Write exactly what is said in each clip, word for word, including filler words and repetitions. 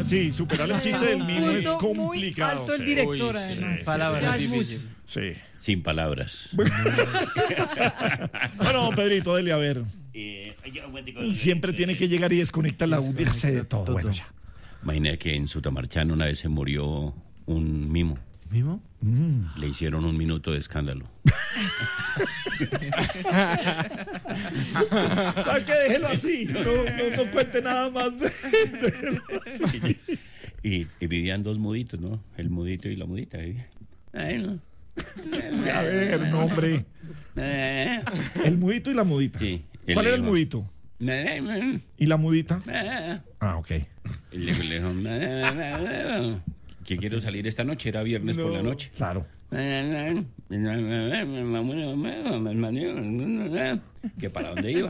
sí, superar el chiste del mimo es Punto muy complicado. alto el sí. director, Uy, además. sí, Palabras Ya es difíciles. mucho. Sí. Sin palabras. Bueno, Pedrito, dele a ver. Eh, ay, aguantico. Siempre tiene que llegar y desconecta la audio de todo. Bueno, ya. Imagina que en Sutamarchán una vez se murió un mimo. ¿Mimo? Le hicieron un minuto de escándalo. ¿Sabes qué? Déjelo así. No, no, no cuente nada más. De, déjelo así. Y, y vivían dos muditos, ¿no? El mudito y la mudita vivían. Ay, no. A ver, no, hombre. Eh, El mudito y la mudita. Sí. Él ¿Cuál le era el dijo, mudito? eh, ¿Y la mudita? eh. Ah, ok. Y le, le dijo, eh, que quiero salir esta noche, era viernes por la noche. Claro. ¿Que para dónde iba?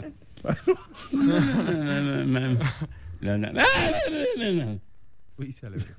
Uy, se alegró.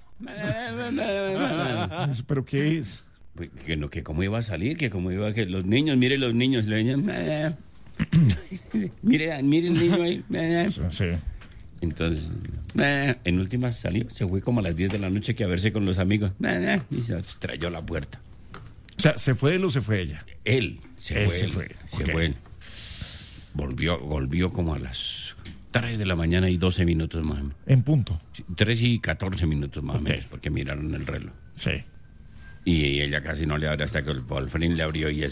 Eso, ¿pero qué es? Pues, que no, que cómo iba a salir, que cómo iba, que los niños, mire los niños, le decían, mire, mire el niño ahí. Sí, sí. Entonces, en últimas salió, se fue como a las diez de la noche que a verse con los amigos, y se estrelló la puerta. O sea, ¿se fue él o se fue ella? Él se Él fue. se él, fue, se ok. fue él. Volvió, volvió como a las tres de la mañana y doce minutos más o menos. En punto. tres y catorce minutos más Ok. o menos, porque miraron el reloj. Sí. Y ella casi no le abre hasta que el Wolfrin le abrió y es...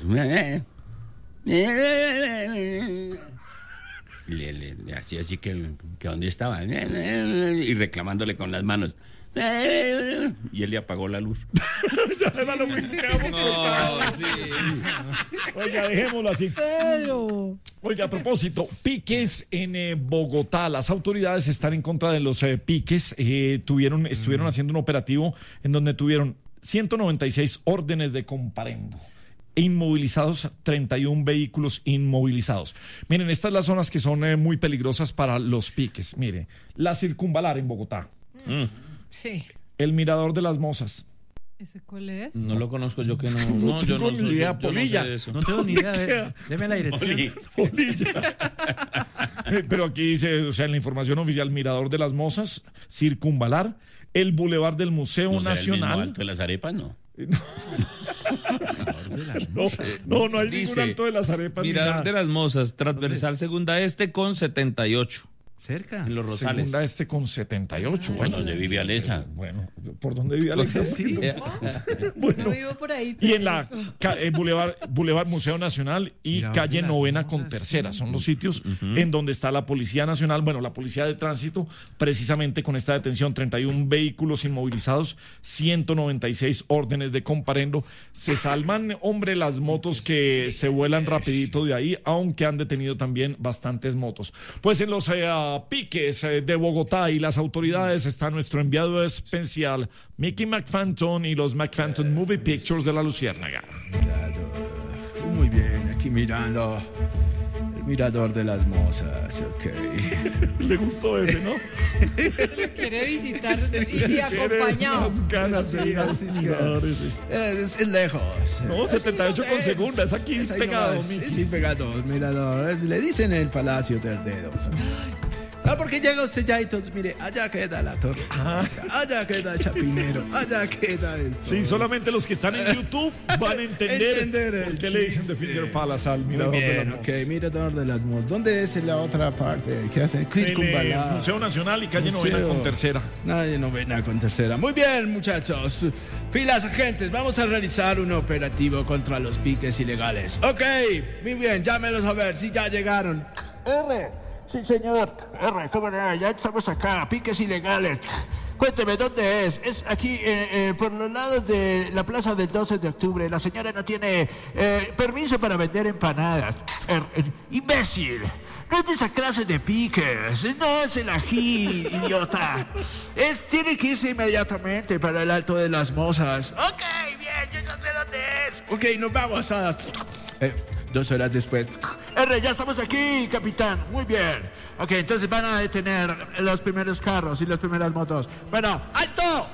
Le, le, le hacía así que, que dónde estaba. Y reclamándole con las manos. Y él le apagó la luz. Ya de lo que quedamos cortados. sí. Oiga, dejémoslo así. Pero... Oiga, a propósito, piques en eh, Bogotá. Las autoridades están en contra de los eh, piques. Eh, tuvieron, estuvieron haciendo un operativo en donde tuvieron ciento noventa y seis órdenes de comparendo. E inmovilizados, treinta y uno vehículos inmovilizados. Miren, estas son las zonas que son eh, muy peligrosas para los piques. Mire, la Circunvalar en Bogotá. Mm. Sí. El Mirador de las Mozas. ¿Ese cuál es? No lo conozco, yo que no. No yo tengo no ni soy- idea, yo- yo no Polilla. sé de eso. No tengo ni idea. queda? de- Deme la dirección. Oli. Polilla. Eh, Pero aquí dice, o sea, en la información oficial, Mirador de las Mozas, Circunvalar, el Boulevard del Museo ¿No será el mismo Nacional. Alto de las arepas? No. No, no, no hay Dice, ningún alto de las arepas. ni Mirador nada. de las Mozas, transversal segunda este con setenta y ocho. Cerca. En los Rosales. Segunda este con setenta y ocho. Bueno, Bueno, donde vive Alesa. bueno, ¿por dónde vive Alexa? Sí. Bueno, No vivo por ahí. y en la ca- eh, Boulevard, Boulevard Museo Nacional y Mirador calle de las Novena Mozas, con Tercera. sí. Son los sitios en donde está la Policía Nacional, bueno, la Policía de Tránsito, precisamente con esta detención, treinta y uno vehículos inmovilizados, ciento noventa y seis órdenes de comparendo. Se salvan, hombre, las motos que se vuelan rapidito de ahí, aunque han detenido también bastantes motos. Pues en los eh, ah, piques eh, de Bogotá y las autoridades está nuestro enviado especial, Mickey McPhanton y los McPhanton Movie Pictures de la Luciérnaga. Muy bien, aquí mirando el mirador de las Mozas, ok. Le gustó ese, ¿no? Quiere visitar y, y acompañado. Unas ganas de ir al Sí, sí, mirador ese. Es, es lejos. No, setenta y ocho con segunda, es aquí Es ahí pegado, nomás, Mickey. sí, pegado, mirador. Es- Le dicen el Palacio del Dedo. No, porque llega usted ya y entonces, mire, allá queda la torre. Allá queda el Chapinero. Allá queda esto. Sí, solamente los que están en YouTube van a entender, Entender el por qué le dicen de chiste. Finger Palace al Muy mirador de las bien, Mozas. ok, mirador de las Mozas. ¿Dónde es la otra parte? ¿Qué hace? El eh, Circunvalar. Museo Nacional y calle Museo. Novena con Tercera. Nadie novena con tercera. Muy bien, muchachos. Filas agentes, vamos a realizar un operativo contra los piques ilegales. Ok, muy bien, llámelos a ver si ya llegaron. R, sí señor. R, ¿cómo no? Ya estamos acá, piques ilegales. Cuénteme, ¿dónde es? Es aquí, eh, eh, por los lados de la plaza del doce de octubre. La señora no tiene eh, permiso para vender empanadas. Er, er, imbécil. No es de esa clase de piques. No es el ají, idiota. Es, tiene que irse inmediatamente para el Alto de las Mozas. Ok, bien, yo ya sé dónde es. Ok, nos vamos a... Eh, dos horas después. R, ya estamos aquí, capitán. Muy bien. Ok, entonces van a detener los primeros carros y las primeras motos. Bueno, ¡alto!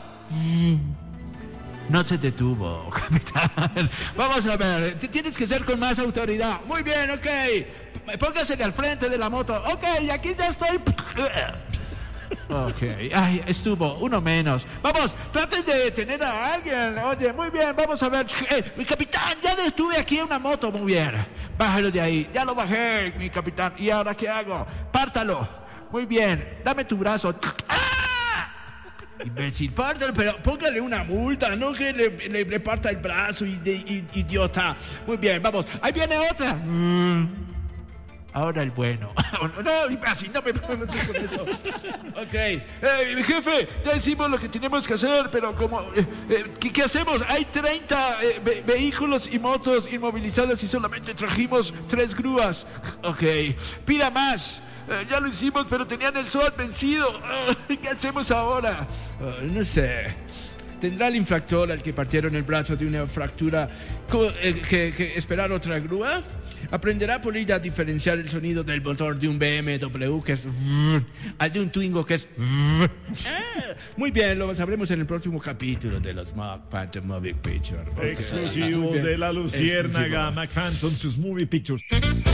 No se detuvo, capitán. Vamos a ver, t- tienes que ser con más autoridad. Muy bien, ok. Póngase al frente de la moto. Ok, aquí ya estoy. Ok, ay, estuvo, uno menos. Vamos, traten de detener a alguien. Oye, muy bien, vamos a ver. Eh, mi capitán, ya detuve aquí una moto, muy bien. Bájalo de ahí, ya lo bajé, mi capitán. ¿Y ahora qué hago? Pártalo. Muy bien, dame tu brazo. ¡Ah! Imbécil, pártalo, pero póngale una multa, no que le, le, le parta el brazo, y, y, idiota. Muy bien, vamos, ahí viene otra. Mm. Ahora el bueno. No, así no me pongo con eso. Ok. Eh, jefe, ya hicimos lo que tenemos que hacer, pero como... Eh, eh, ¿qué, ¿Qué hacemos? Hay treinta eh, ve vehículos y motos inmovilizados y solamente trajimos tres grúas. Ok. Pida más. Eh, ya lo hicimos, pero tenían el S O A T vencido. Uh, ¿Qué hacemos ahora? Uh, no sé. ¿Tendrá el infractor al que partieron el brazo de una fractura eh, que, que esperar otra grúa? ¿Aprenderá por ir a diferenciar el sonido del motor de un B M W que es al de un Twingo que es... Ah, muy bien, lo sabremos en el próximo capítulo de los Phantom Movie Pictures. Okay. Exclusivo de la Luciérnaga, McPhantom, sus Movie Pictures.